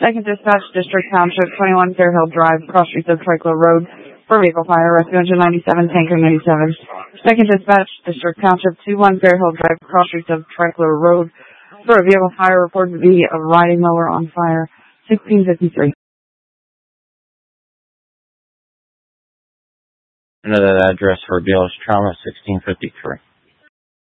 Second Dispatch, District Township, 21 Fairhill Drive, cross streets of Triclo Road, for vehicle fire, rescue engine 97, tanker 97. Second Dispatch, District Township, 21 Fairhill Drive, cross streets of Triclo Road, for a vehicle fire, reported to be a riding mower on fire, 1653. Under that address for BLS Trauma, 1653.